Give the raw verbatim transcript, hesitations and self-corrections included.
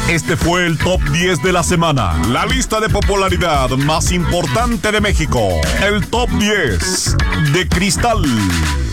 Este fue el Top diez de la semana. La lista de popularidad más importante de México. El Top diez de Cristal.